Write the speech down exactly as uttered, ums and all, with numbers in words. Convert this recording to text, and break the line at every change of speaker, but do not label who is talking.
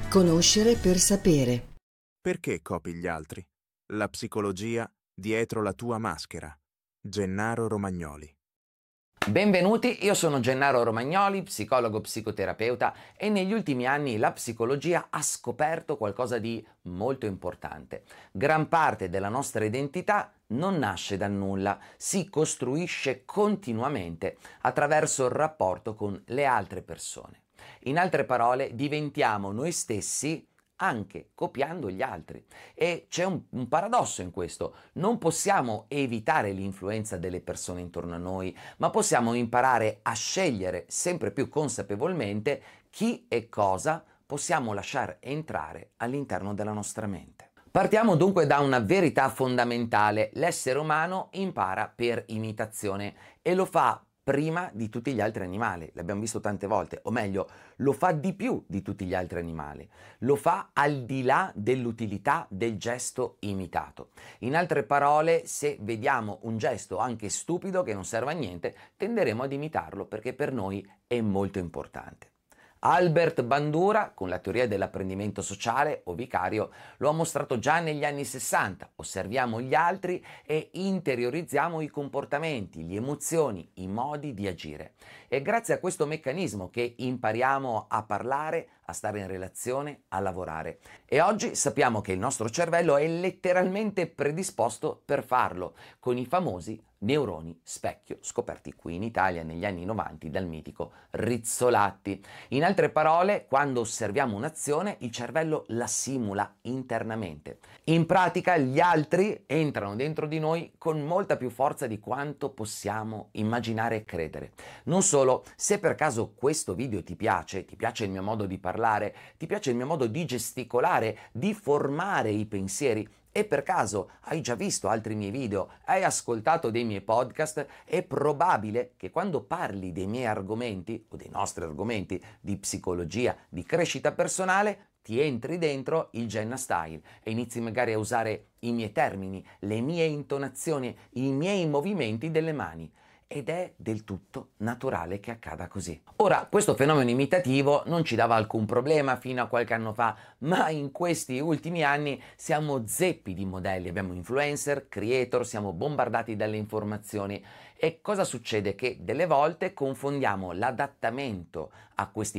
Conoscere per sapere.
Perché copi gli altri? La psicologia dietro la tua maschera. Gennaro Romagnoli.
Benvenuti, io sono Gennaro Romagnoli, psicologo psicoterapeuta, e negli ultimi anni la psicologia ha scoperto qualcosa di molto importante. Gran parte della nostra identità non nasce dal nulla, si costruisce continuamente attraverso il rapporto con le altre persone. In altre parole, diventiamo noi stessi anche copiando gli altri. E c'è un, un paradosso in questo: non possiamo evitare l'influenza delle persone intorno a noi, ma possiamo imparare a scegliere sempre più consapevolmente chi e cosa possiamo lasciare entrare all'interno della nostra mente. Partiamo dunque da una verità fondamentale: l'essere umano impara per imitazione e lo fa prima di tutti gli altri animali, l'abbiamo visto tante volte, o meglio, lo fa di più di tutti gli altri animali, lo fa al di là dell'utilità del gesto imitato. In altre parole, se vediamo un gesto anche stupido che non serve a niente, tenderemo ad imitarlo perché per noi è molto importante. Albert Bandura, con la teoria dell'apprendimento sociale o vicario, lo ha mostrato già negli anni sessanta. Osserviamo gli altri e interiorizziamo i comportamenti, le emozioni, i modi di agire. È grazie a questo meccanismo che impariamo a parlare, a stare in relazione, a lavorare. E oggi sappiamo che il nostro cervello è letteralmente predisposto per farlo, con i famosi neuroni specchio, scoperti qui in Italia negli anni novanta dal mitico Rizzolatti. In altre parole, quando osserviamo un'azione, il cervello la simula internamente. In pratica, gli altri entrano dentro di noi con molta più forza di quanto possiamo immaginare e credere. Non solo, se per caso questo video ti piace, ti piace il mio modo di parlare, ti piace il mio modo di gesticolare, di formare i pensieri, e per caso hai già visto altri miei video, hai ascoltato dei miei podcast, è probabile che quando parli dei miei argomenti o dei nostri argomenti di psicologia, di crescita personale, ti entri dentro il Genna Style e inizi magari a usare i miei termini, le mie intonazioni, i miei movimenti delle mani. Ed è del tutto naturale che accada così. Ora, questo fenomeno imitativo non ci dava alcun problema fino a qualche anno fa, ma in questi ultimi anni siamo zeppi di modelli, abbiamo influencer, creator, siamo bombardati dalle informazioni. E cosa succede? Che delle volte confondiamo l'adattamento a questi